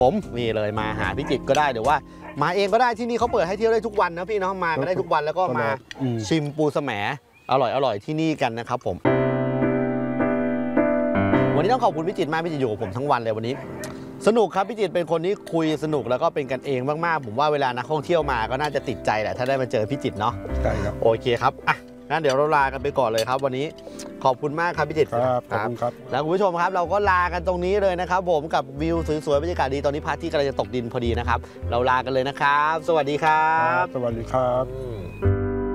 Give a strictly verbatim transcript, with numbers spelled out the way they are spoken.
ผมนี่เลยมาหาพี่จิตรก็ได้หรือว่ามาเองก็ได้ที่นี่เขาเปิดให้เที่ยวได้ทุกวันนะพี่เนาะมากันได้ทุกวันแล้วก็มาชิมปูแสมอร่อยอร่อยที่นี่กันนะครับผมวันนี้ต้องขอบคุณพี่จิตรมากพี่จิตรอยู่กับผมทั้งวันเลยวันนี้สนุกครับพี่จิตรเป็นคนที่คุยสนุกแล้วก็เป็นกันเองมากๆผมว่าเวลานักท่องเที่ยวมาก็น่าจะติดใจแหละถ้าได้มาเจอพี่จิตรเนาะใช่ครับโอเคครับอ่ะงั้นเดี๋ยวเราลากันไปก่อนเลยครับวันนี้ขอบคุณมากครับพี่จิตรครับขอบคุณครับแล้วคุณผู้ชมครับเราก็ลากันตรงนี้เลยนะครับผมกับวิวสวยๆบรรยากาศดีตอนนี้พระอาทิตย์กำลังจะตกดินพอดีนะครับเราลากันเลยนะครับสวัสดีครับสวัสดีครับ